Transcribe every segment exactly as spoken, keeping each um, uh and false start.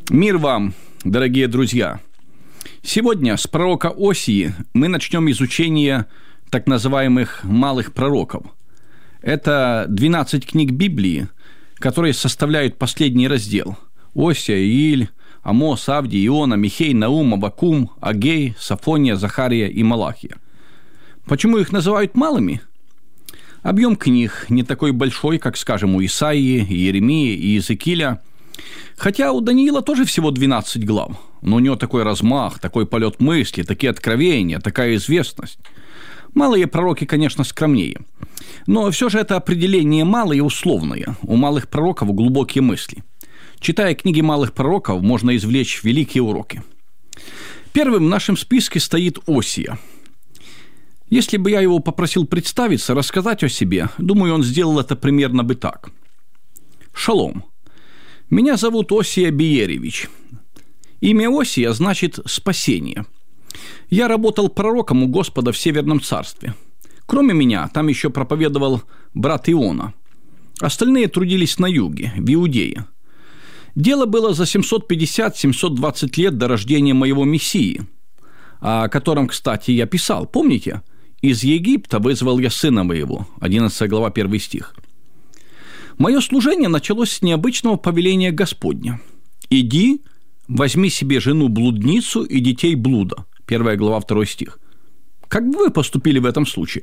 Мир вам, дорогие друзья! Сегодня с пророка Осии мы начнем изучение так называемых малых пророков. Это двенадцать книг Библии, которые составляют последний раздел. Осия, Ииль, Амос, Авдий, Иона, Михей, Наум, Аввакум, Агей, Софония, Захария и Малахия. Почему их называют малыми? Объем книг не такой большой, как, скажем, у Исаии, Иеремии и Иезекииля. Хотя у Даниила тоже всего двенадцать глав, но у него такой размах, такой полет мысли, такие откровения, такая известность. Малые пророки, конечно, скромнее, но все же это определение малое и условное. У малых пророков глубокие мысли. Читая книги малых пророков, можно извлечь великие уроки. Первым в нашем списке стоит Осия. Если бы я его попросил представиться, рассказать о себе, думаю, он сделал это примерно бы так. Шалом. Меня зовут Осия Биеревич. Имя Осия значит «спасение». Я работал пророком у Господа в Северном Царстве. Кроме меня, там еще проповедовал брат Иона. Остальные трудились на юге, в Иудее. Дело было за семьсот пятьдесят - семьсот двадцать лет до рождения моего Мессии, о котором, кстати, я писал. Помните? «Из Египта вызвал я сына моего». одиннадцатая глава, первый стих. Мое служение началось с необычного повеления Господня. «Иди, возьми себе жену-блудницу и детей блуда». первая глава, второй стих. Как бы вы поступили в этом случае?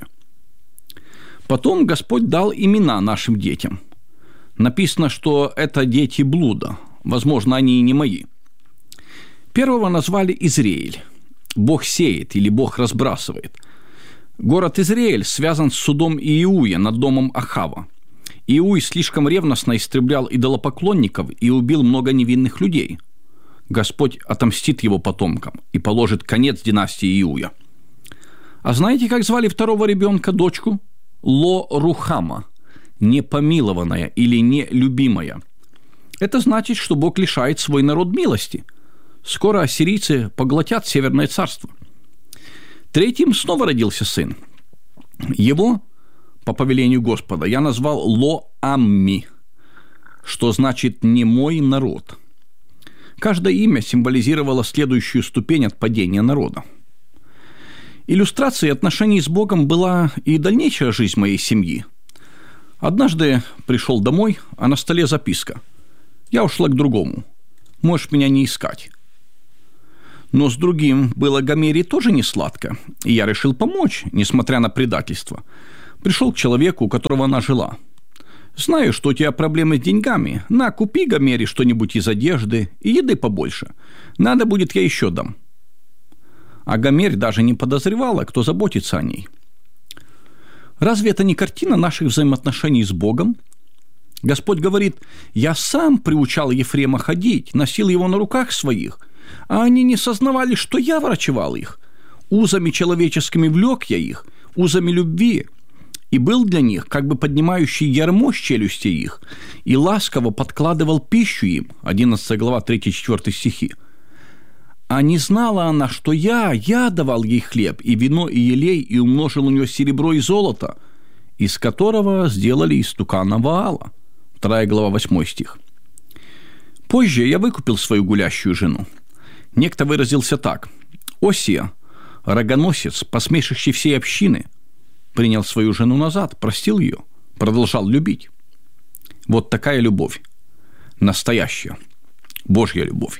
Потом Господь дал имена нашим детям. Написано, что это дети блуда. Возможно, они и не мои. Первого назвали Израиль. Бог сеет или Бог разбрасывает. Город Израиль связан с судом Иуя над домом Ахава. Иуй слишком ревностно истреблял идолопоклонников и убил много невинных людей. Господь отомстит его потомкам и положит конец династии Иуя. А знаете, как звали второго ребенка, дочку? Ло-Рухама, непомилованная или нелюбимая. Это значит, что Бог лишает свой народ милости. Скоро ассирийцы поглотят Северное царство. Третьим снова родился сын. Его, по повелению Господа, я назвал Ло-Амми, что значит «не мой народ». Каждое имя символизировало следующую ступень от падения народа. Иллюстрацией отношений с Богом была и дальнейшая жизнь моей семьи. Однажды пришел домой, а на столе записка: «Я ушла к другому. Можешь меня не искать». Но с другим было Гомерии тоже не сладко, и я решил помочь, несмотря на предательство. Пришел к человеку, у которого она жила. «Знаю, что у тебя проблемы с деньгами. На, купи Гомере что-нибудь из одежды и еды побольше. Надо будет, я еще дам». А Гомерь даже не подозревала, кто заботится о ней. Разве это не картина наших взаимоотношений с Богом? Господь говорит: «Я сам приучал Ефрема ходить, носил его на руках своих, а они не сознавали, что я врачевал их. Узами человеческими влек я их, узами любви, и был для них, как бы поднимающий ярмо с челюсти их, и ласково подкладывал пищу им». одиннадцатая глава, третий-четвёртый стихи. А не знала она, что я, я давал ей хлеб, и вино, и елей, и умножил у нее серебро и золото, из которого сделали истукана Ваала. вторая глава, восьмой стих. Позже я выкупил свою гулящую жену. Некто выразился так: «Осия, рогоносец, посмешище всей общины, принял свою жену назад, простил ее, продолжал любить». Вот такая любовь. Настоящая. Божья любовь.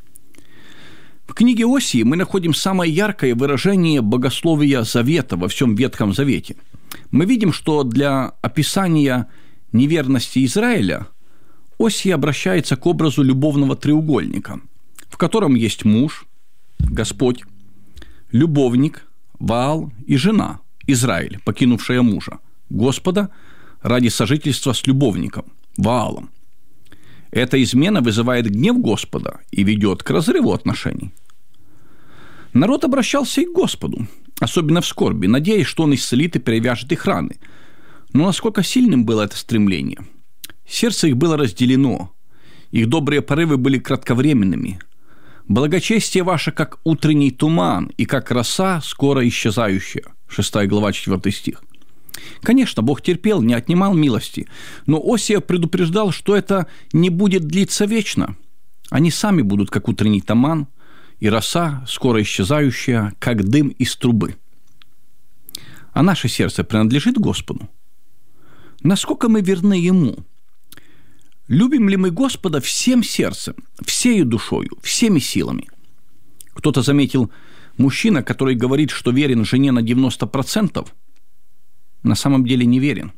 В книге Осии мы находим самое яркое выражение богословия Завета во всем Ветхом Завете. Мы видим, что для описания неверности Израиля Осия обращается к образу любовного треугольника, в котором есть муж, Господь, любовник, Ваал, и жена, Израиль, покинувшая мужа, Господа, ради сожительства с любовником, Ваалом. Эта измена вызывает гнев Господа и ведет к разрыву отношений. Народ обращался и к Господу, особенно в скорби, надеясь, что Он исцелит и перевяжет их раны. Но насколько сильным было это стремление? Сердце их было разделено, их добрые порывы были кратковременными. Благочестие ваше, как утренний туман, и как роса, скоро исчезающая. шестая глава, четвёртый стих. Конечно, Бог терпел, не отнимал милости, но Осия предупреждал, что это не будет длиться вечно. Они сами будут, как утренний туман, и роса, скоро исчезающая, как дым из трубы. А наше сердце принадлежит Господу? Насколько мы верны Ему? Любим ли мы Господа всем сердцем, всею душою, всеми силами? Кто-то заметил, мужчина, который говорит, что верен жене на девяносто процентов, на самом деле не верен.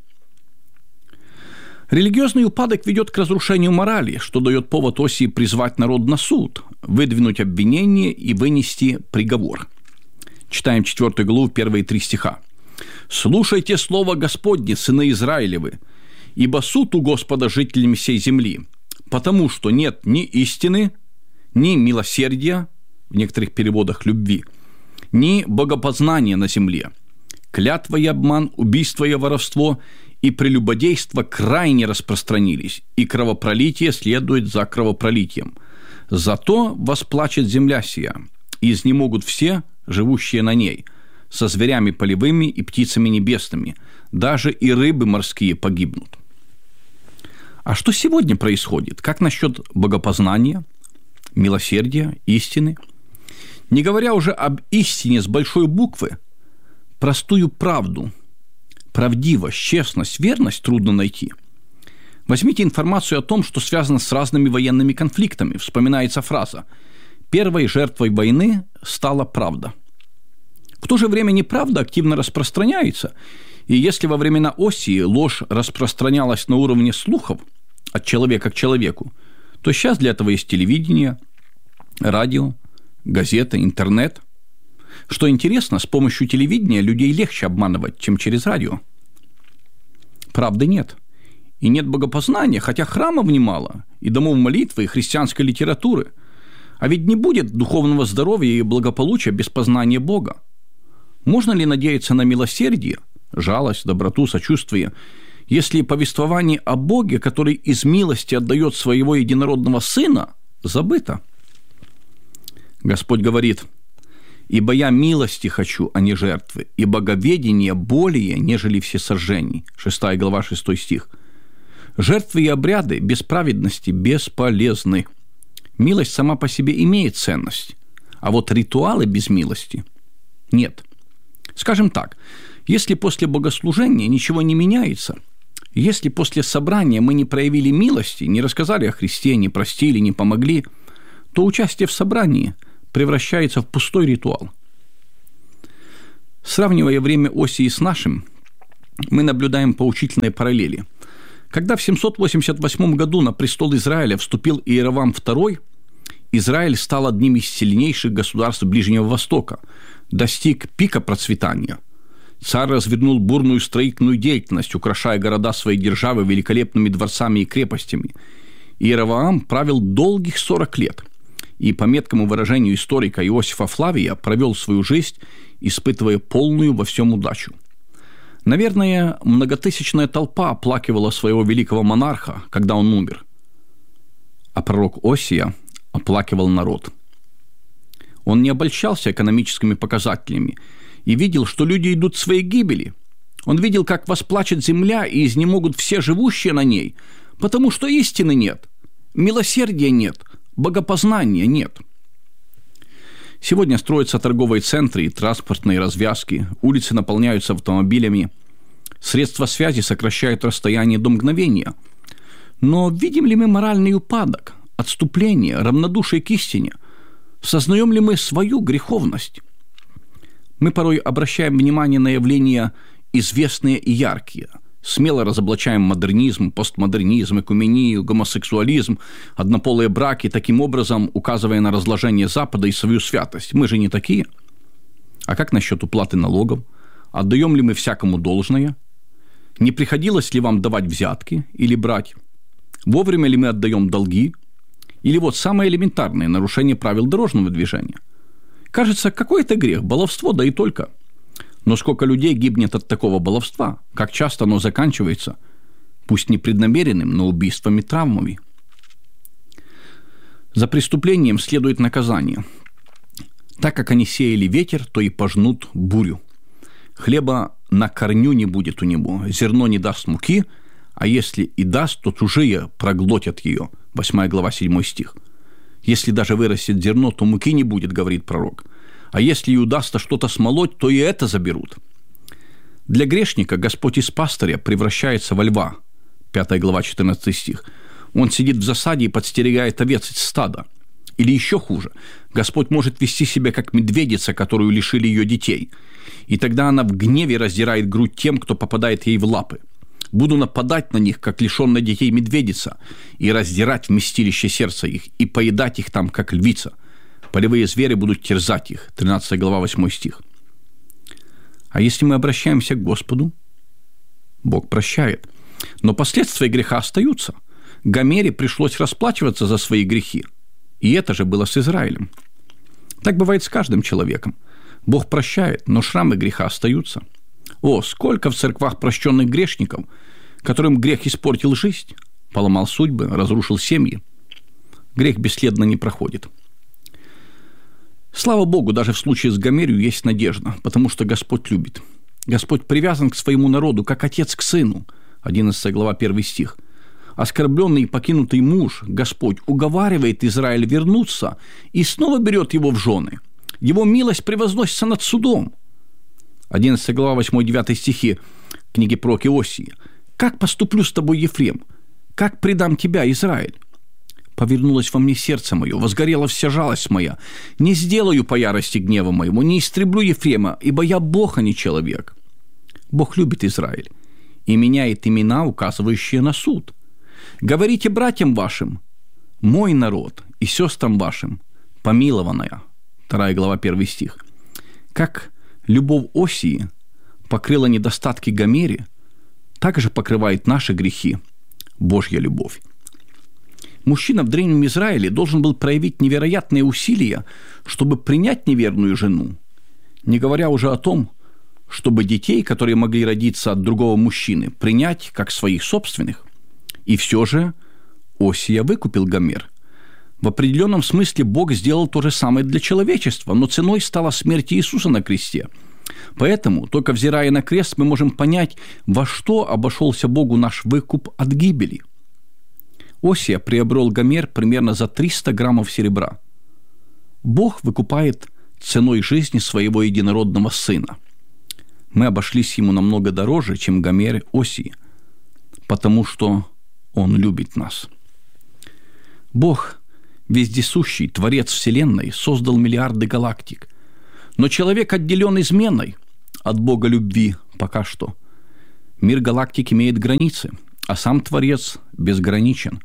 Религиозный упадок ведет к разрушению морали, что дает повод Осии призвать народ на суд, выдвинуть обвинение и вынести приговор. Читаем четвёртую главу, первые три стиха. «Слушайте слово Господне, сыны Израилевы, ибо суд у Господа жителям всей земли, потому что нет ни истины, ни милосердия, в некоторых переводах любви, ни богопознания на земле. Клятва и обман, убийство и воровство и прелюбодейство крайне распространились, и кровопролитие следует за кровопролитием. Зато восплачет земля сия, и изнемогут все, живущие на ней, со зверями полевыми и птицами небесными, даже и рыбы морские погибнут». А что сегодня происходит? Как насчет богопознания, милосердия, истины? Не говоря уже об истине с большой буквы, простую правду, правдивость, честность, верность трудно найти. Возьмите информацию о том, что связано с разными военными конфликтами. Вспоминается фраза «Первой жертвой войны стала правда». В то же время неправда активно распространяется, и если во времена Осии ложь распространялась на уровне слухов от человека к человеку, то сейчас для этого есть телевидение, радио, газеты, интернет. Что интересно, с помощью телевидения людей легче обманывать, чем через радио. Правды нет. И нет богопознания, хотя храмов немало, и домов молитвы, и христианской литературы. А ведь не будет духовного здоровья и благополучия без познания Бога. Можно ли надеяться на милосердие, жалость, доброту, сочувствие, если повествование о Боге, который из милости отдает своего единородного Сына, забыто? Господь говорит: «Ибо я милости хочу, а не жертвы, и боговедение более, нежели все сожжений». шестая глава, шестой стих. Жертвы и обряды без праведности бесполезны. Милость сама по себе имеет ценность, а вот ритуалы без милости нет. Скажем так, если после богослужения ничего не меняется, если после собрания мы не проявили милости, не рассказали о Христе, не простили, не помогли, то участие в собрании превращается в пустой ритуал. Сравнивая время Осии с нашим, мы наблюдаем поучительные параллели. Когда в семьсот восемьдесят восьмом году на престол Израиля вступил Иеровам второй, Израиль стал одним из сильнейших государств Ближнего Востока, достиг пика процветания. Царь развернул бурную строительную деятельность, украшая города своей державы великолепными дворцами и крепостями. Иеровоам правил долгих сорок лет, и, по меткому выражению историка Иосифа Флавия, провел свою жизнь, испытывая полную во всем удачу. Наверное, многотысячная толпа оплакивала своего великого монарха, когда он умер. А пророк Осия оплакивал народ. Он не обольщался экономическими показателями и видел, что люди идут к своей гибели. Он видел, как восплачет земля, и изнемогут все живущие на ней, потому что истины нет, милосердия нет, богопознания нет. Сегодня строятся торговые центры и транспортные развязки, улицы наполняются автомобилями, средства связи сокращают расстояние до мгновения. Но видим ли мы моральный упадок, отступление, равнодушие к истине? Сознаем ли мы свою греховность? Мы порой обращаем внимание на явления известные и яркие, смело разоблачаем модернизм, постмодернизм, экумению, гомосексуализм, однополые браки, таким образом указывая на разложение Запада и свою святость. Мы же не такие. А как насчет уплаты налогов? Отдаем ли мы всякому должное? Не приходилось ли вам давать взятки или брать? Вовремя ли мы отдаем долги? Или вот самое элементарное нарушение правил дорожного движения? Кажется, какой это грех, баловство, да и только. Но сколько людей гибнет от такого баловства? Как часто оно заканчивается, пусть не преднамеренным, но убийствами, травмами? За преступлением следует наказание. Так как они сеяли ветер, то и пожнут бурю. Хлеба на корню не будет у него, зерно не даст муки, а если и даст, то чужие проглотят ее. восьмая глава, седьмой стих. Если даже вырастет зерно, то муки не будет, говорит пророк. А если и удастся что-то смолоть, то и это заберут. Для грешника Господь из пастыря превращается во льва. пятая глава, четырнадцатый стих. Он сидит в засаде и подстерегает овец из стада. Или еще хуже, Господь может вести себя как медведица, которую лишили ее детей. И тогда она в гневе раздирает грудь тем, кто попадает ей в лапы. Буду нападать на них, как лишенная детей медведица, и раздирать вместилище сердца их, и поедать их там, как львица. Полевые звери будут терзать их. тринадцатая глава, восьмой стих. А если мы обращаемся к Господу, Бог прощает. Но последствия греха остаются. Гомере пришлось расплачиваться за свои грехи. И это же было с Израилем. Так бывает с каждым человеком. Бог прощает, но шрамы греха остаются. О, сколько в церквах прощенных грешников, которым грех испортил жизнь, поломал судьбы, разрушил семьи. Грех бесследно не проходит. Слава Богу, даже в случае с Гомерью есть надежда, потому что Господь любит. Господь привязан к своему народу, как отец к сыну. одиннадцатая глава, первый стих. Оскорбленный и покинутый муж, Господь, уговаривает Израиль вернуться и снова берет его в жены. Его милость превозносится над судом. одиннадцатая глава, восьмой-девятый стихи книги пророка Осии. «Как поступлю с тобой, Ефрем? Как предам тебя, Израиль? Повернулось во мне сердце мое, возгорела вся жалость моя. Не сделаю по ярости гнева моему, не истреблю Ефрема, ибо я Бог, а не человек». Бог любит Израиль и меняет имена, указывающие на суд. «Говорите братьям вашим, мой народ, и сестрам вашим, помилованная». вторая глава, первый стих. Как любовь Осии покрыла недостатки Гомере, так же покрывает наши грехи Божья любовь. Мужчина в Древнем Израиле должен был проявить невероятные усилия, чтобы принять неверную жену, не говоря уже о том, чтобы детей, которые могли родиться от другого мужчины, принять как своих собственных. И все же Осия выкупил Гомер. В определенном смысле Бог сделал то же самое для человечества, но ценой стала смерть Иисуса на кресте. Поэтому, только взирая на крест, мы можем понять, во что обошелся Богу наш выкуп от гибели. Осия приобрел Гомер примерно за триста граммов серебра. Бог выкупает ценой жизни своего единородного сына. Мы обошлись ему намного дороже, чем Гомер Осии, потому что он любит нас. Бог, вездесущий Творец Вселенной, создал миллиарды галактик. Но человек отделен изменой от Бога любви пока что. Мир галактик имеет границы, а сам Творец безграничен.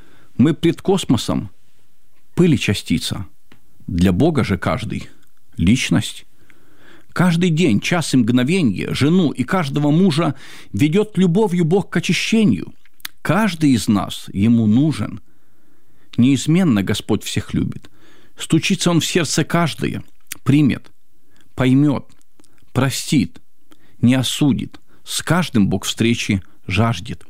Мы пред космосом пыль и частица. Для Бога же каждый – личность. Каждый день, час и мгновенье жену и каждого мужа ведет любовью Бог к очищению. Каждый из нас ему нужен. Неизменно Господь всех любит. Стучится он в сердце каждое, примет, поймет, простит, не осудит. С каждым Бог встречи жаждет.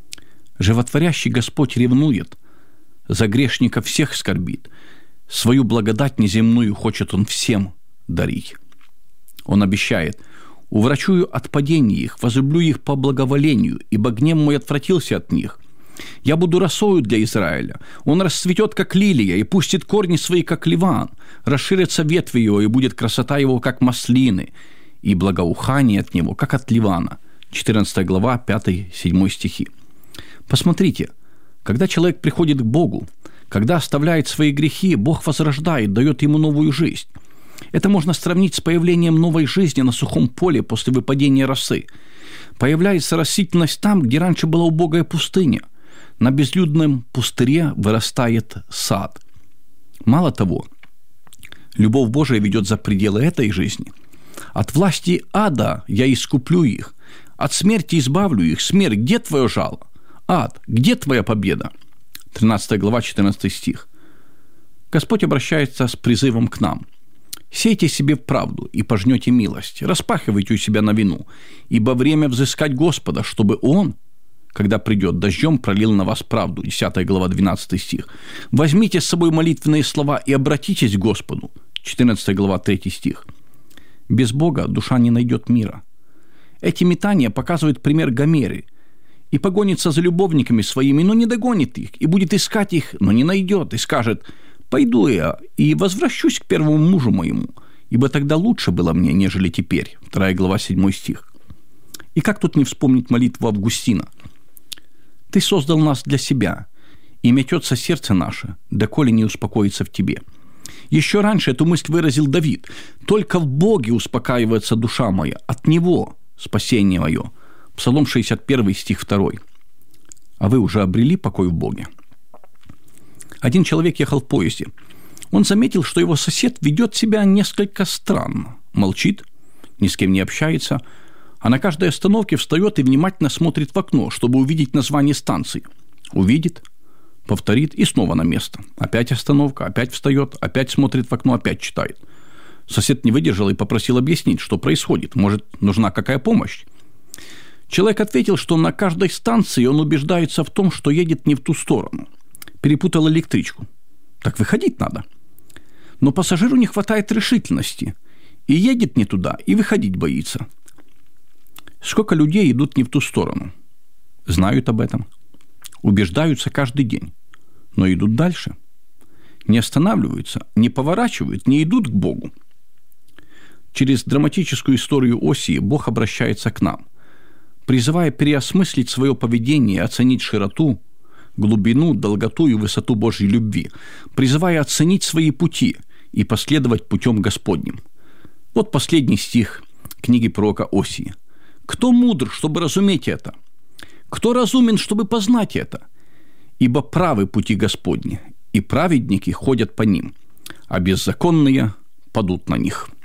Животворящий Господь ревнует, за грешника всех скорбит. Свою благодать неземную хочет Он всем дарить. Он обещает: «Уврачую от падения их, возлюблю их по благоволению, ибо гнев мой отвратился от них. Я буду росою для Израиля. Он расцветет, как лилия, и пустит корни свои, как ливан. Расширятся ветви его, и будет красота его, как маслины, и благоухание от него, как от ливана». четырнадцатая глава, пятый-седьмой стихи. Посмотрите, когда человек приходит к Богу, когда оставляет свои грехи, Бог возрождает, дает ему новую жизнь. Это можно сравнить с появлением новой жизни на сухом поле после выпадения росы. Появляется растительность там, где раньше была убогая пустыня. На безлюдном пустыре вырастает сад. Мало того, любовь Божия ведет за пределы этой жизни. От власти ада я искуплю их, от смерти избавлю их. Смерть, где твое жало? Ад, где твоя победа? тринадцатая глава, четырнадцатый стих. Господь обращается с призывом к нам. «Сейте себе правду и пожнете милость, распахивайте у себя на вину, ибо время взыскать Господа, чтобы Он, когда придет, дождем пролил на вас правду». десятая глава, двенадцатый стих. «Возьмите с собой молитвенные слова и обратитесь к Господу». четырнадцатая глава, третий стих. Без Бога душа не найдет мира. Эти метания показывают пример Гомеры. И погонится за любовниками своими, но не догонит их, и будет искать их, но не найдет, и скажет: Пойду я и возвращусь к первому мужу моему, ибо тогда лучше было мне, нежели теперь». Вторая глава, седьмой стих. И как тут не вспомнить молитву Августина? «Ты создал нас для себя, и метется сердце наше, доколе не успокоится в тебе». Еще раньше эту мысль выразил Давид. «Только в Боге успокаивается душа моя, от Него спасение мое». Псалом шестьдесят один, стих два. А вы уже обрели покой в Боге? Один человек ехал в поезде. Он заметил, что его сосед ведет себя несколько странно. Молчит, ни с кем не общается, а на каждой остановке встает и внимательно смотрит в окно, чтобы увидеть название станции. Увидит, повторит и снова на место. Опять остановка, опять встает, опять смотрит в окно, опять читает. Сосед не выдержал и попросил объяснить, что происходит. Может, нужна какая помощь? Человек ответил, что на каждой станции он убеждается в том, что едет не в ту сторону. Перепутал электричку. Так выходить надо. Но пассажиру не хватает решительности. И едет не туда, и выходить боится. Сколько людей идут не в ту сторону? Знают об этом. Убеждаются каждый день. Но идут дальше. Не останавливаются, не поворачивают, не идут к Богу. Через драматическую историю Осии Бог обращается к нам, призывая переосмыслить свое поведение и оценить широту, глубину, долготу и высоту Божьей любви, призывая оценить свои пути и последовать путем Господним. Вот последний стих книги пророка Осии. «Кто мудр, чтобы разуметь это? Кто разумен, чтобы познать это? Ибо правы пути Господни, и праведники ходят по ним, а беззаконные падут на них».